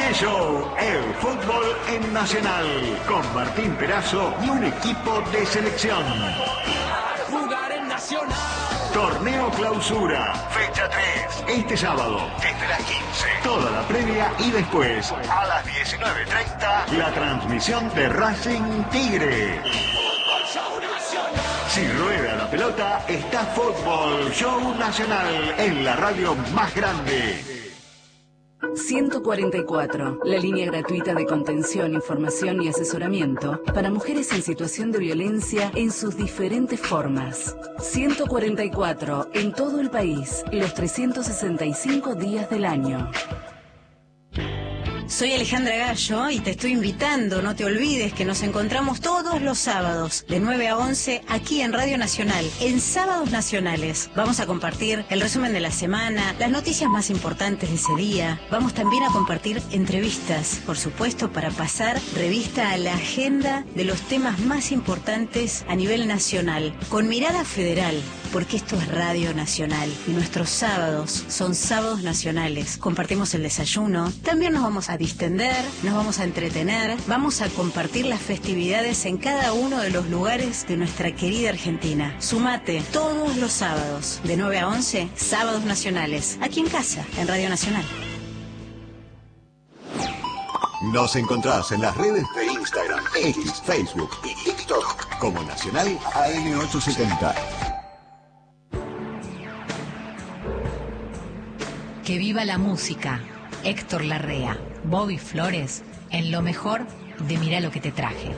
Show, el fútbol en Nacional, con Martín Perazo y un equipo de selección. Jugar en Nacional. Torneo Clausura, fecha 3, este sábado, desde las 15. Toda la previa y después, a las 19:30, la transmisión de Racing Tigre. Si rueda la pelota, está Fútbol Show Nacional en la radio más grande. 144, la línea gratuita de contención, información y asesoramiento para mujeres en situación de violencia en sus diferentes formas. 144, en todo el país, los 365 días del año. Soy Alejandra Gallo y te estoy invitando, no te olvides que nos encontramos todos los sábados de 9 a 11 aquí en Radio Nacional, en Sábados Nacionales. Vamos a compartir el resumen de la semana, las noticias más importantes de ese día. Vamos también a compartir entrevistas, por supuesto, para pasar revista a la agenda de los temas más importantes a nivel nacional, con mirada federal, porque esto es Radio Nacional y nuestros sábados son sábados nacionales. Compartimos el desayuno, también nos vamos a distender, nos vamos a entretener, vamos a compartir las festividades en cada uno de los lugares de nuestra querida Argentina. Sumate todos los sábados, de 9 a 11, sábados nacionales, aquí en casa, en Radio Nacional. Nos encontrás en las redes de Instagram, X, Facebook y TikTok como Nacional AM870. Que viva la música. Héctor Larrea, Bobby Flores, en lo mejor de Mirá lo que te traje.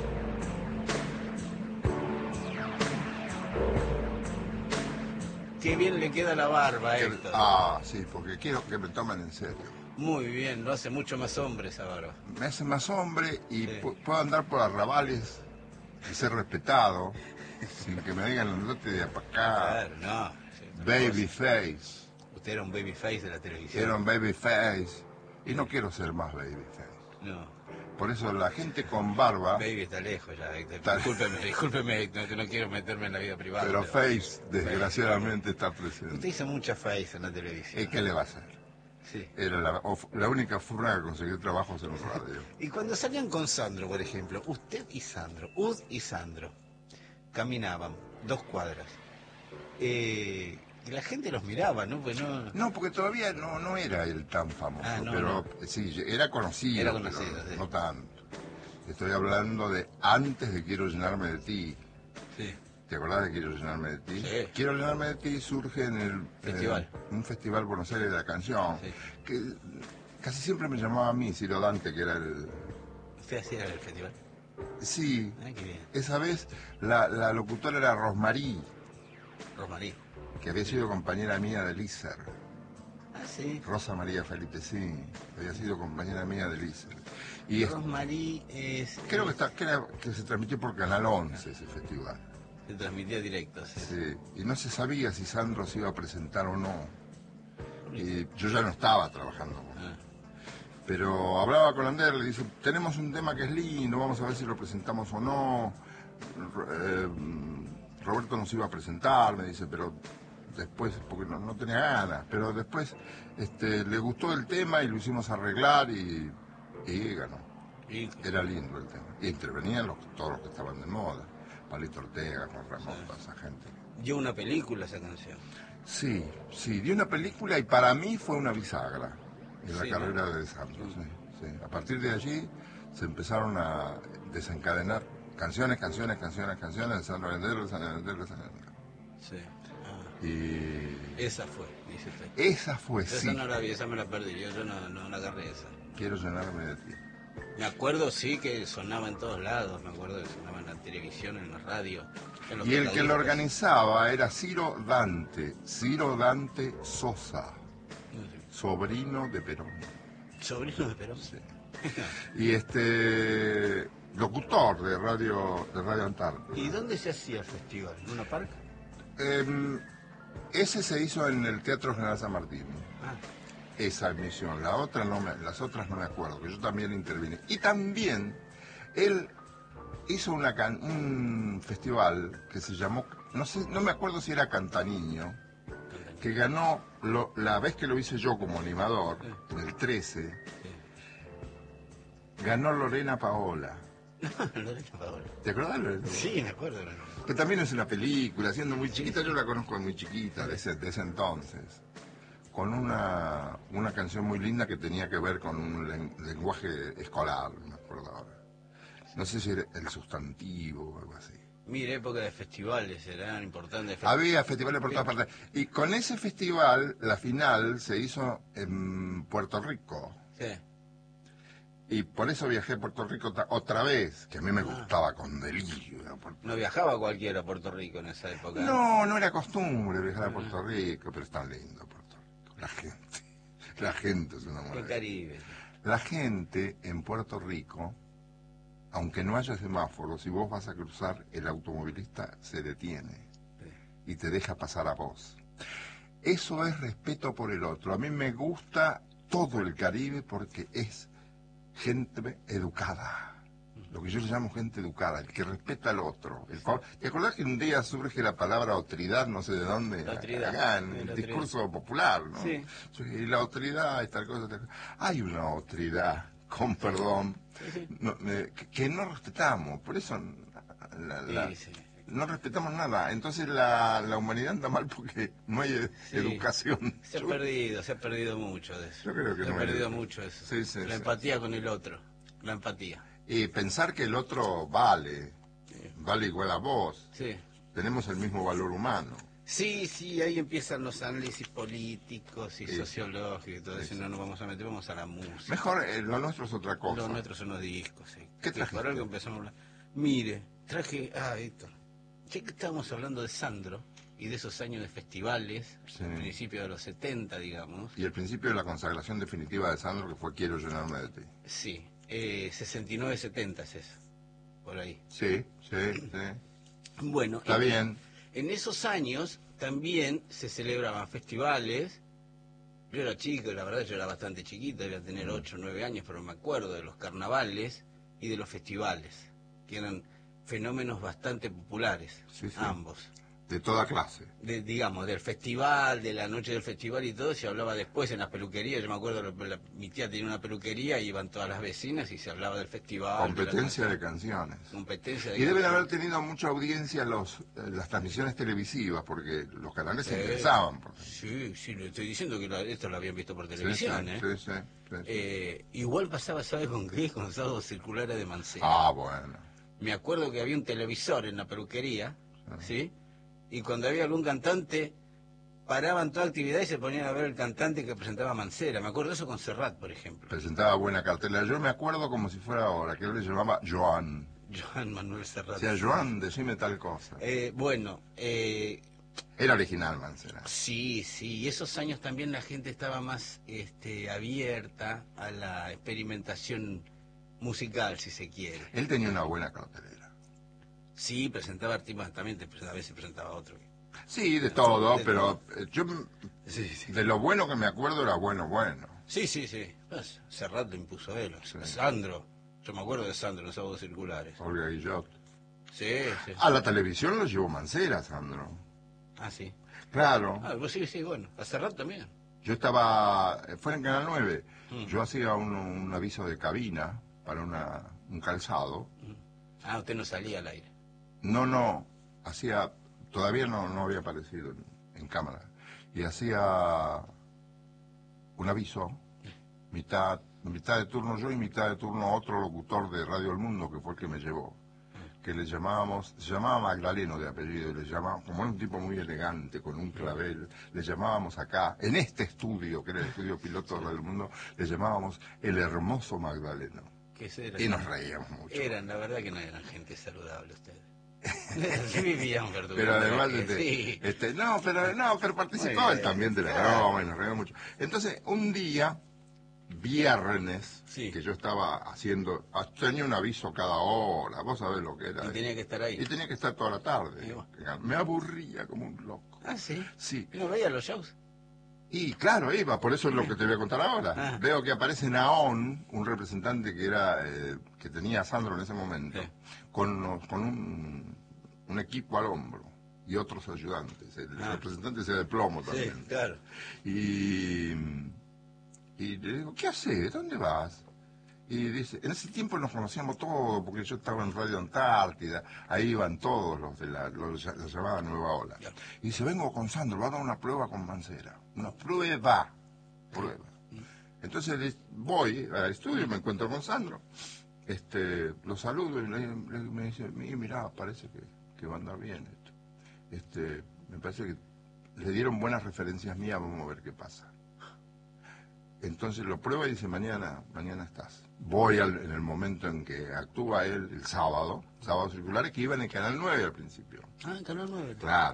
Qué bien le queda la barba, Héctor. Sí, porque quiero que me tomen en serio. Muy bien, lo hace mucho más hombre esa barba. Me hace más hombre y Sí. puedo andar por arrabales y ser respetado sin que me digan el norte de para acá. Claro, no. Sí, Babyface. Usted era un babyface de la televisión. Era un babyface y no quiero ser más babyface. No, Por eso la gente con barba, baby está lejos ya, Héctor. Está- Discúlpeme, Héctor, que no quiero meterme en la vida privada. pero face desgraciadamente está Usted presente. hizo mucha face en la televisión. ¿Qué le va a hacer? Sí. Era la única forma de conseguir trabajos en radio. Y cuando salían con Sandro, por ejemplo, usted y Sandro, Ud y Sandro, caminaban 2 cuadras. Y la gente los miraba, ¿no? Pues no... No, porque todavía no era él tan famoso, No, pero sí, era conocido. Era conocido, pero sí. no tanto. Estoy hablando de antes de Quiero llenarme de ti. Sí. ¿Te acordás de Quiero llenarme de ti? Sí. Quiero llenarme de ti surge en el Festival. un festival Buenos Aires de la canción, Sí. que casi siempre me llamaba a mí, Ciro Dante, que era el... ¿Usted hacía el festival? Sí, Ay, qué bien. esa vez la locutora era Rosmarí, Rosmarí. que había sido compañera mía de Lícer. Ah, sí. Rosa María Felipe, sí, había sido compañera mía de Lícer. Y Rosmarí es... creo que se transmitió por Canal 11 ese festival. Se transmitía directo, sí. Sí, y no se sabía si Sandro se iba a presentar o no. Y yo ya no estaba trabajando con él. Ah. Pero hablaba con Ander, le dice, tenemos un tema que es lindo, vamos a ver si lo presentamos o no. Roberto nos iba a presentar, me dice, pero después, porque no tenía ganas, pero después le gustó el tema y lo hicimos arreglar y ganó. Y Era lindo el tema. Y intervenían todos los que estaban de moda. Palito Ortega, Juan Ramón, toda esa gente. dio una película esa canción. Sí, dio una película y para mí fue una bisagra en la Sí, carrera ¿no? de Sandro. Sí. A partir de allí se empezaron a desencadenar canciones de Sandro Venderlo, Sandro Venderlo. Sí. Ah, Y esa fue, dice usted. esa fue, Esa sí. no la vi, esa me la perdí, yo no la agarré esa. Quiero llenarme de ti. Me acuerdo, sí, que sonaba en todos lados, me acuerdo que sonaba en la televisión, en la radio. En los Y el que tocadiscos. lo organizaba era Ciro Dante Sosa, sobrino de Perón. Sobrino de Perón. Sí. Y locutor de Radio Antártida. ¿Y dónde se hacía el festival? ¿En una parca? Ese se hizo en el Teatro General San Martín. Ah, Esa emisión, las otras no me acuerdo, que yo también intervine. Y también él hizo un festival que se llamó, no me acuerdo si era Cantaniño, que ganó la vez que lo hice yo como animador, en el 13, ganó Lorena Paola. Lorena Paola. ¿Te acordás, Lorena? Sí, me acuerdo. Que también es una película, siendo muy chiquita, yo la conozco muy chiquita, de ese entonces. Con una canción muy linda que tenía que ver con un lenguaje escolar, me acuerdo ahora. No sé si era el sustantivo o algo así. Mira, época de festivales, eran importantes. Había festivales por todas partes. Y con ese festival, la final se hizo en Puerto Rico. Sí. Y por eso viajé a Puerto Rico otra vez, que a mí me gustaba con delirio. No viajaba cualquiera a Puerto Rico en esa época. No era costumbre viajar a Puerto Rico, pero es tan lindo Puerto Rico. La gente es una maravilla. El Caribe. La gente en Puerto Rico, aunque no haya semáforos, si vos vas a cruzar, el automovilista se detiene y te deja pasar a vos. Eso es respeto por el otro. A mí me gusta todo el Caribe porque es gente educada. Lo que yo le llamo gente educada, el que respeta al otro. ¿Te acordás que un día surge la palabra otridad, no sé de dónde? Acá en el discurso popular, ¿no? Sí. Y la otridad, esta cosa. Hay una otridad, con perdón, que no respetamos. Por eso no respetamos nada. Entonces la humanidad anda mal porque no hay educación. Se ha perdido mucho de eso. Yo creo que se ha perdido mucho eso. La empatía con el otro. La empatía. Y pensar que el otro vale igual a vos. Sí. Tenemos el mismo valor humano. Sí, ahí empiezan los análisis políticos y sociológicos y todo eso. No nos vamos a meter, vamos a la música. Mejor, lo nuestro es otra cosa. Lo nuestro son los discos, sí. ¿Qué trajiste? Por algo empezamos a hablar. Mire, traje... Héctor. Ya que estábamos hablando de Sandro y de esos años de festivales, principio de los 70, digamos. Y el principio de la consagración definitiva de Sandro, que fue Quiero llenarme de ti. Sí. 69-70 es eso, por ahí. Sí. Bueno, está bien. En esos años también se celebraban festivales. Yo era chico, la verdad yo era bastante chiquito, debía tener 8 o 9 años, pero me acuerdo de los carnavales y de los festivales, que eran fenómenos bastante populares, ambos. De toda clase. Digamos, del festival, de la noche del festival y todo, se hablaba después en las peluquerías. Yo me acuerdo, mi tía tenía una peluquería, iban todas las vecinas y se hablaba del festival. Competencia de canciones. Competencia de y deben haber tenido mucha audiencia las transmisiones televisivas, porque los canales se interesaban. Sí, le estoy diciendo que esto lo habían visto por televisión. Sí. Igual pasaba, ¿sabes con qué? Con los sábados circulares de Mancera. Ah, bueno. Me acuerdo que había un televisor en la peluquería, ¿sí? Y cuando había algún cantante, paraban toda actividad y se ponían a ver el cantante que presentaba Mancera. Me acuerdo de eso con Serrat, por ejemplo. Presentaba buena cartela. Yo me acuerdo como si fuera ahora, que él le llamaba Joan. Joan Manuel Serrat. O sea, Joan, decime tal cosa. Era original Mancera. Sí. Y esos años también la gente estaba más abierta a la experimentación musical, si se quiere. Él tenía una buena cartelera. Sí, presentaba artistas también, a veces presentaba otro. Sí, de todo, pero yo de lo bueno que me acuerdo era bueno. Sí. Serrat lo impuso él. Sandro, yo me acuerdo de Sandro en los sábados circulares. Olga Guillot. Sí. A la televisión lo llevó Mancera, Sandro. Ah, sí. Claro. Sí, bueno. A Serrat también. Yo fue en Canal 9. Yo hacía un aviso de cabina para un calzado. Usted no salía al aire. No, todavía no había aparecido en cámara. Y hacía un aviso, mitad de turno yo y mitad de turno otro locutor de Radio El Mundo, que fue el que me llevó. Que se llamaba Magdaleno de apellido, y como era un tipo muy elegante, con un clavel, le llamábamos acá, en este estudio, que era el estudio piloto de Radio El Mundo, le llamábamos el hermoso Magdaleno. Y nos reíamos mucho. La verdad que no eran gente saludable ustedes. Sí vivían verdura. Pero además pero participaba él también de la broma y nos reíamos mucho. Entonces, un día, viernes, que yo estaba tenía un aviso cada hora, vos sabés lo que era. Y tenía que estar ahí. Y tenía que estar toda la tarde. Me aburría como un loco. ¿Ah, sí? Sí. ¿Y no veía los shows? Y claro, iba, por eso es lo que te voy a contar ahora. Veo que aparece Naón, un representante que tenía a Sandro en ese momento, con un equipo al hombro y otros ayudantes. El representante sea de plomo también. Sí, claro. Y le digo, ¿qué haces? ¿Dónde vas? Y dice, en ese tiempo nos conocíamos todos, porque yo estaba en Radio Antártida, ahí iban todos los de la llamada Nueva Ola. Y dice, vengo con Sandro, va a dar una prueba con Mancera. Una prueba. Entonces voy al estudio, me encuentro con Sandro, lo saludo y me dice, mirá, parece que va a andar bien esto. Me parece que le dieron buenas referencias mías, vamos a ver qué pasa. Entonces lo prueba y dice, mañana estás. Voy en el momento en que actúa él, el sábado circulares, que iba en el Canal 9 al principio. Ah, en Canal 9. Claro.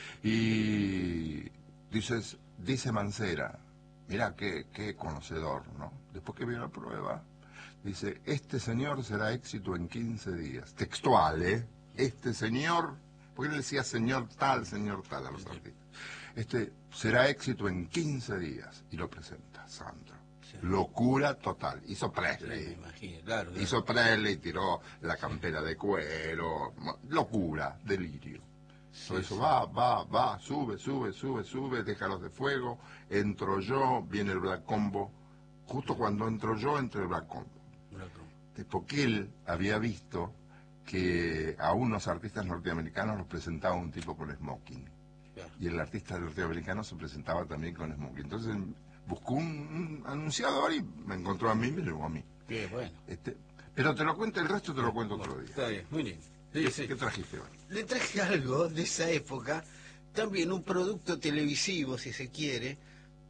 Y dice Mancera, mirá qué conocedor, ¿no? Después que vio la prueba, dice, este señor será éxito en 15 días. Textual, ¿eh? Este señor, porque él decía señor tal a los artistas. Será éxito en 15 días. Y lo presenta Sandro. Sí. Locura total. Hizo Presley. Sí, me imagino, claro. Hizo Presley, tiró la campera de cuero. Locura, delirio. Sí, por eso sí. Va, sube, déjalos de fuego. Entro yo, viene el Black Combo. Justo cuando entro yo, entra el Black Combo. Porque él había visto que a unos artistas norteamericanos los presentaba un tipo con smoking. Y el artista norteamericano se presentaba también con smoking. Entonces buscó un anunciador y me encontró a mí y me llevó a mí. Qué bueno. Pero te lo cuento, el resto te lo cuento otro día. Está bien, muy bien. ¿Qué trajiste hoy? Le traje algo de esa época, también un producto televisivo, si se quiere.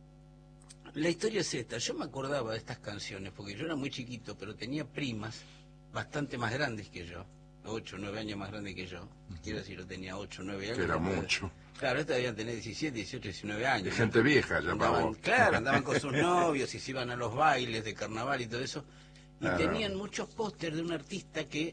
La historia es esta, yo me acordaba de estas canciones, porque yo era muy chiquito, pero tenía primas bastante más grandes que yo, 8 o 9 años más grandes que yo. Quiero decir, yo tenía 8 o 9 años. Que era mucho. Claro, estas debían tener 17, 18, 19 años. De gente vieja, ya andaban, claro, andaban con sus novios y se iban a los bailes de carnaval y todo eso. Y tenían muchos pósters de un artista que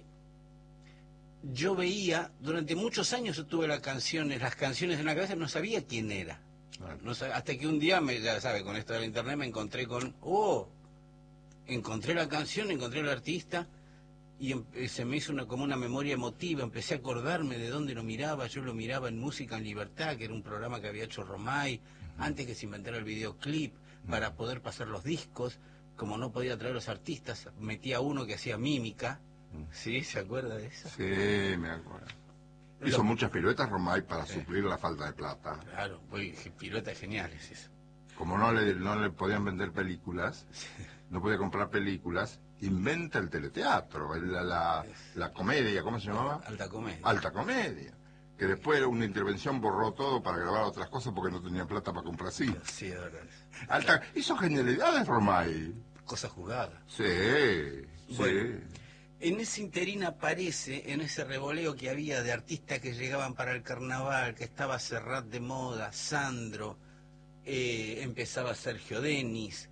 yo veía, durante muchos años yo tuve las canciones en la cabeza, no sabía quién era. No sabía, hasta que un día, ya sabe, con esto del internet me encontré con, encontré la canción, encontré al artista, y se me hizo como una memoria emotiva, empecé a acordarme de dónde lo miraba. Yo lo miraba en Música en Libertad, que era un programa que había hecho Romay, antes que se inventara el videoclip, para poder pasar los discos. Como no podía traer los artistas, metía uno que hacía mímica. ¿Sí? ¿Se acuerda de eso? Sí, me acuerdo. Hizo muchas piruetas Romay para suplir la falta de plata. Claro, piruetas geniales eso. Como no le podían vender películas, no podía comprar películas, inventa el teleteatro, la comedia, ¿cómo se llamaba? Alta Comedia. Alta Comedia. Que después una intervención borró todo para grabar otras cosas porque no tenía plata para comprar cine. Sí, de verdad. Hizo genialidades Romay. Cosas jugadas. Sí, bueno, en ese interín aparece, en ese revoleo que había de artistas que llegaban para el carnaval, que estaba Serrat de moda, Sandro, empezaba Sergio Denis,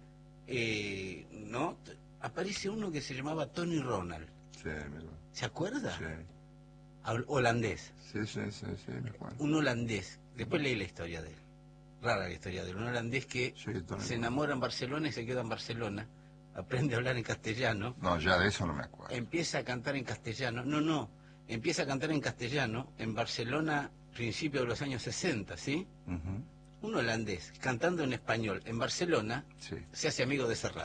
¿no? Aparece uno que se llamaba Tony Ronald. Sí, ¿Se acuerda? Sí. Holandés. Sí, me acuerdo. Un holandés. Después leí la historia de él. Rara la historia de él. Un holandés que se enamora en Barcelona y se queda en Barcelona. Aprende a hablar en castellano. No, ya de eso no me acuerdo. Empieza a cantar en castellano. No. Empieza a cantar en castellano en Barcelona, principio de los años 60, ¿sí? Un holandés cantando en español en Barcelona, se hace amigo de Serrat.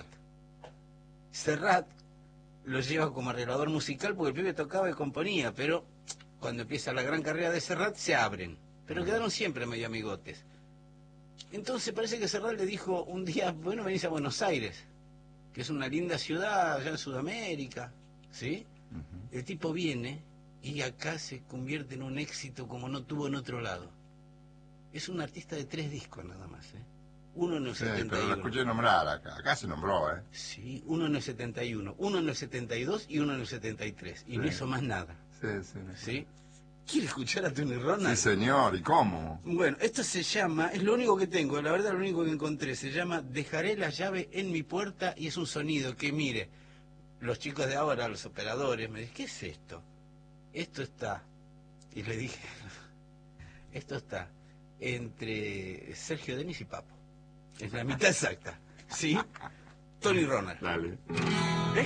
Serrat lo lleva como arreglador musical porque el pibe tocaba y componía, pero cuando empieza la gran carrera de Serrat se abren, pero quedaron siempre medio amigotes. Entonces parece que Serrat le dijo un día, bueno, venís a Buenos Aires, que es una linda ciudad allá en Sudamérica, ¿sí? El tipo viene y acá se convierte en un éxito como no tuvo en otro lado. Es un artista de 3 discos nada más, ¿eh? Uno en el 71. Pero lo escuché nombrar acá se nombró, ¿eh? Sí, uno en el 71, uno en el 72 y uno en el 73. Y no hizo más nada. Sí. ¿Quiere escuchar a Tony Ronald? Sí, señor, ¿y cómo? Bueno, esto se llama, es lo único que tengo, la verdad lo único que encontré, se llama Dejaré la llave en mi puerta, y es un sonido que, mire, los chicos de ahora, los operadores, me dicen, ¿qué es esto? Esto está, y le dije, esto está entre Sergio Denis y Papo. Es la mitad exacta, ¿sí? Tony Ronald. Dale.